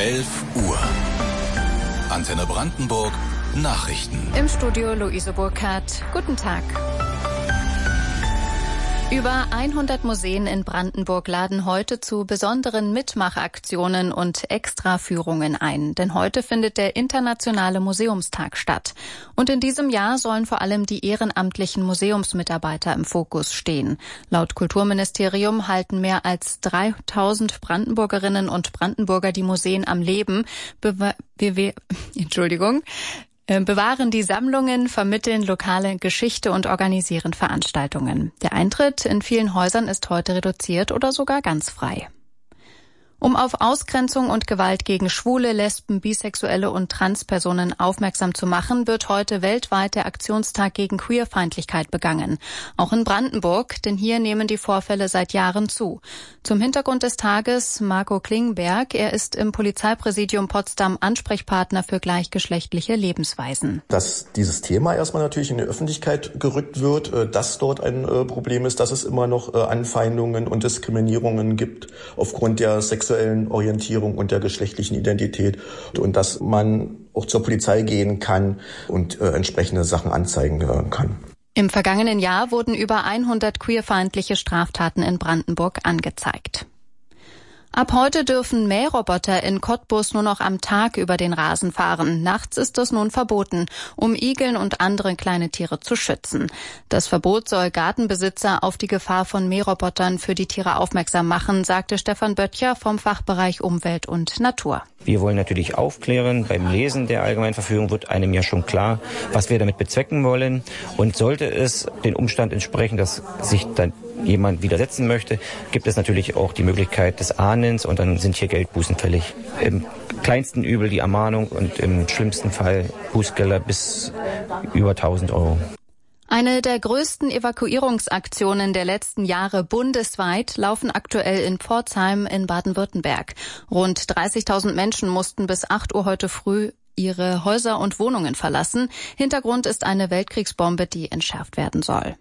11 Uhr. Antenne Brandenburg, Nachrichten. Im Studio Luise Burkhardt. Guten Tag. Über 100 Museen in Brandenburg laden heute zu besonderen Mitmachaktionen und Extraführungen ein. Denn heute findet der Internationale Museumstag statt. Und in diesem Jahr sollen vor allem die ehrenamtlichen Museumsmitarbeiter im Fokus stehen. Laut Kulturministerium halten mehr als 3000 Brandenburgerinnen und Brandenburger die Museen am Leben. Bewahren die Sammlungen, vermitteln lokale Geschichte und organisieren Veranstaltungen. Der Eintritt in vielen Häusern ist heute reduziert oder sogar ganz frei. Um auf Ausgrenzung und Gewalt gegen Schwule, Lesben, Bisexuelle und Transpersonen aufmerksam zu machen, wird heute weltweit der Aktionstag gegen Queerfeindlichkeit begangen. Auch in Brandenburg, denn hier nehmen die Vorfälle seit Jahren zu. Zum Hintergrund des Tages Marco Klingberg. Er ist im Polizeipräsidium Potsdam Ansprechpartner für gleichgeschlechtliche Lebensweisen. Dass dieses Thema erstmal natürlich in die Öffentlichkeit gerückt wird, dass dort ein Problem ist, dass es immer noch Anfeindungen und Diskriminierungen gibt aufgrund der sexuellen Orientierung und der geschlechtlichen Identität und dass man auch zur Polizei gehen kann und entsprechende Sachen anzeigen kann. Im vergangenen Jahr wurden über 100 queerfeindliche Straftaten in Brandenburg angezeigt. Ab heute dürfen Mähroboter in Cottbus nur noch am Tag über den Rasen fahren. Nachts ist das nun verboten, um Igeln und andere kleine Tiere zu schützen. Das Verbot soll Gartenbesitzer auf die Gefahr von Mährobotern für die Tiere aufmerksam machen, sagte Stefan Böttcher vom Fachbereich Umwelt und Natur. Wir wollen natürlich aufklären. Beim Lesen der Allgemeinverfügung wird einem ja schon klar, was wir damit bezwecken wollen. Und sollte es den Umstand entsprechen, dass sich dann jemand widersetzen möchte, gibt es natürlich auch die Möglichkeit des Ahndens und dann sind hier Geldbußen fällig. Im kleinsten Übel die Ermahnung und im schlimmsten Fall Bußgelder bis über 1000 Euro. Eine der größten Evakuierungsaktionen der letzten Jahre bundesweit laufen aktuell in Pforzheim in Baden-Württemberg. Rund 30.000 Menschen mussten bis 8 Uhr heute früh ihre Häuser und Wohnungen verlassen. Hintergrund ist eine Weltkriegsbombe, die entschärft werden soll.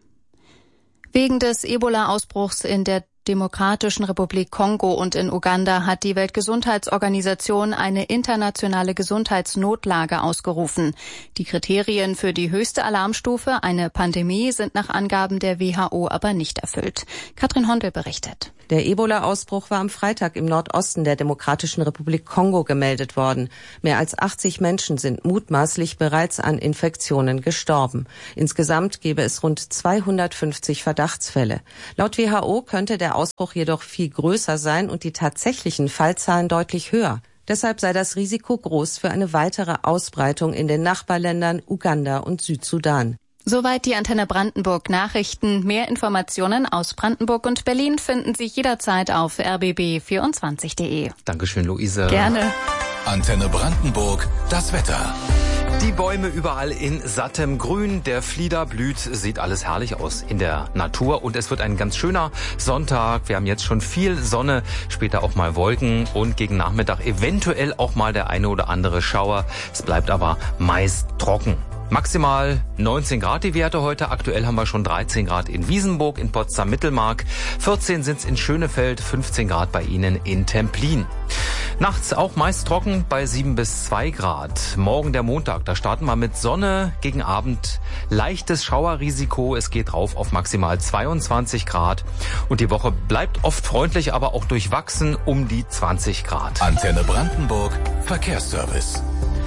Wegen des Ebola-Ausbruchs in der Demokratischen Republik Kongo und in Uganda hat die Weltgesundheitsorganisation eine internationale Gesundheitsnotlage ausgerufen. Die Kriterien für die höchste Alarmstufe, eine Pandemie, sind nach Angaben der WHO aber nicht erfüllt. Katrin Hondel berichtet. Der Ebola-Ausbruch war am Freitag im Nordosten der Demokratischen Republik Kongo gemeldet worden. Mehr als 80 Menschen sind mutmaßlich bereits an Infektionen gestorben. Insgesamt gäbe es rund 250 Verdachtsfälle. Laut WHO könnte der Ausbruch jedoch viel größer sein und die tatsächlichen Fallzahlen deutlich höher. Deshalb sei das Risiko groß für eine weitere Ausbreitung in den Nachbarländern Uganda und Südsudan. Soweit die Antenne Brandenburg Nachrichten. Mehr Informationen aus Brandenburg und Berlin finden Sie jederzeit auf rbb24.de. Dankeschön, Luise. Gerne. Antenne Brandenburg, das Wetter. Die Bäume überall in sattem Grün, der Flieder blüht, sieht alles herrlich aus in der Natur und es wird ein ganz schöner Sonntag. Wir haben jetzt schon viel Sonne, später auch mal Wolken und gegen Nachmittag eventuell auch mal der eine oder andere Schauer. Es bleibt aber meist trocken. Maximal 19 Grad die Werte heute. Aktuell haben wir schon 13 Grad in Wiesenburg, in Potsdam-Mittelmark. 14 sind es in Schönefeld, 15 Grad bei Ihnen in Templin. Nachts auch meist trocken bei 7 bis 2 Grad. Morgen der Montag, da starten wir mit Sonne, gegen Abend leichtes Schauerrisiko. Es geht rauf auf maximal 22 Grad. Und die Woche bleibt oft freundlich, aber auch durchwachsen um die 20 Grad. Antenne Brandenburg, Verkehrsservice.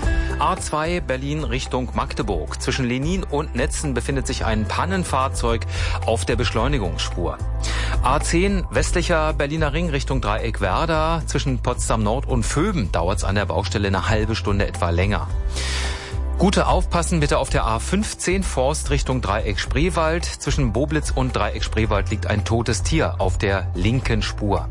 A2 Berlin Richtung Magdeburg. Zwischen Lenin und Netzen befindet sich ein Pannenfahrzeug auf der Beschleunigungsspur. A10 westlicher Berliner Ring Richtung Dreieck Werder. Zwischen Potsdam Nord und Vöben dauert es an der Baustelle eine halbe Stunde etwa länger. Gute Aufpassen bitte auf der A15 Forst Richtung Dreieck Spreewald. Zwischen Boblitz und Dreieck Spreewald liegt ein totes Tier auf der linken Spur.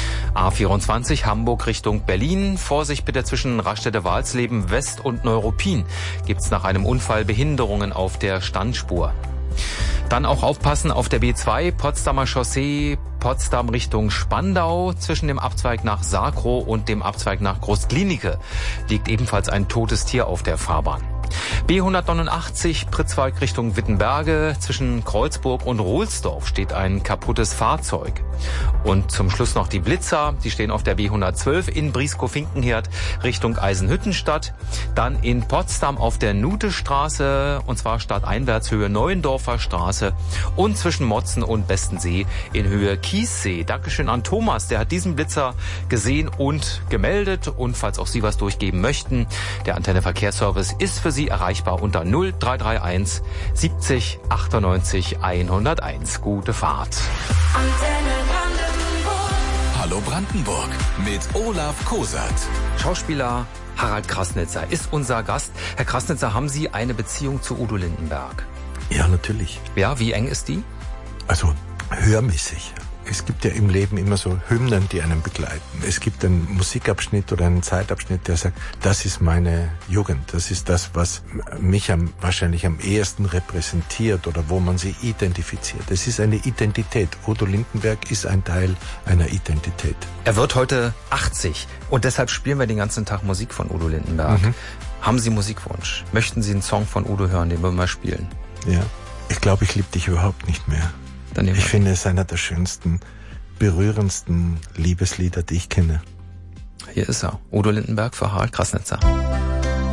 A24 Hamburg Richtung Berlin. Vorsicht bitte zwischen Raststätte-Walsleben West und Neuruppin. Gibt's nach einem Unfall Behinderungen auf der Standspur. Dann auch aufpassen auf der B2 Potsdamer Chaussee Potsdam Richtung Spandau. Zwischen dem Abzweig nach Sakrow und dem Abzweig nach Großklinike liegt ebenfalls ein totes Tier auf der Fahrbahn. B189 Pritzwalk Richtung Wittenberge. Zwischen Kreuzburg und Rohlsdorf steht ein kaputtes Fahrzeug. Und zum Schluss noch die Blitzer. Die stehen auf der B112 in Brieskow-Finkenherd Richtung Eisenhüttenstadt. Dann in Potsdam auf der Nutestraße, und zwar stadteinwärts Höhe Neuendorfer Straße. Und zwischen Motzen und Bestensee in Höhe Kiessee. Dankeschön an Thomas, der hat diesen Blitzer gesehen und gemeldet. Und falls auch Sie was durchgeben möchten, der Antenne Verkehrsservice ist für Sie erreichbar unter 0331 70 98 101. Gute Fahrt. Hallo Brandenburg mit Olaf Kosert. Schauspieler Harald Krasnitzer ist unser Gast. Herr Krasnitzer, haben Sie eine Beziehung zu Udo Lindenberg? Ja, natürlich. Ja, wie eng ist die? Also hörmäßig. Es gibt ja im Leben immer so Hymnen, die einen begleiten. Es gibt einen Musikabschnitt oder einen Zeitabschnitt, der sagt, das ist meine Jugend, das ist das, was mich wahrscheinlich am ehesten repräsentiert oder wo man sie identifiziert. Es ist eine Identität. Udo Lindenberg ist ein Teil einer Identität. Er wird heute 80 und deshalb spielen wir den ganzen Tag Musik von Udo Lindenberg. Haben Sie Musikwunsch? Möchten Sie einen Song von Udo hören, den wir mal spielen? Ja, ich glaube, ich liebe dich überhaupt nicht mehr. Ich finde es einer der schönsten, berührendsten Liebeslieder, die ich kenne. Hier ist er, Udo Lindenberg für Harald Krasnitzer.